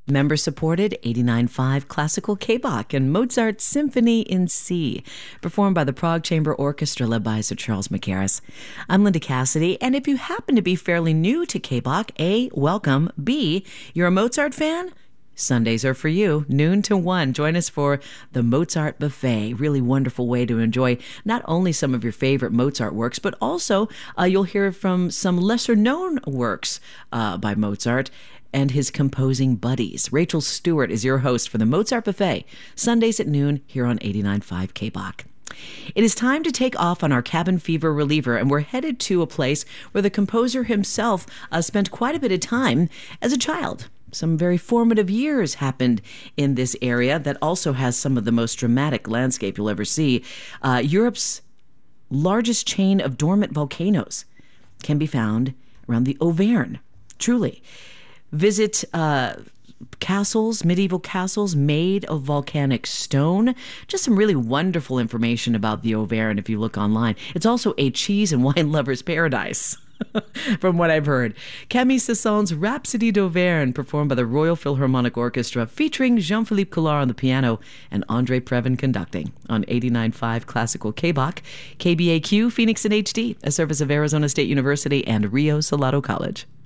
Member-supported 89.5 Classical K-Bach and Mozart Symphony in C, performed by the Prague Chamber Orchestra led by Sir Charles Mackerras. I'm Linda Cassidy, and if you happen to be fairly new to K-Bach, A, welcome, B, you're a Mozart fan? Sundays are for you, noon to 1. Join us for the Mozart Buffet. Really wonderful way to enjoy not only some of your favorite Mozart works, but also you'll hear from some lesser-known works by Mozart and his composing buddies. Rachel Stewart is your host for the Mozart Buffet, Sundays at noon here on 89.5 K-Bach. It is time to take off on our cabin fever reliever, and we're headed to a place where the composer himself spent quite a bit of time as a child. Some very formative years happened in this area that also has some of the most dramatic landscape you'll ever see. Europe's largest chain of dormant volcanoes can be found around the Auvergne, truly. Visit castles, medieval castles made of volcanic stone. Just some really wonderful information about the Auvergne if you look online. It's also a cheese and wine lover's paradise, from what I've heard. Camille Saint-Saëns's Rhapsody d'Auvergne, performed by the Royal Philharmonic Orchestra, featuring Jean-Philippe Collard on the piano and Andre Previn conducting, on 89.5 Classical K-Bach, KBAQ, Phoenix in HD, a service of Arizona State University and Rio Salado College.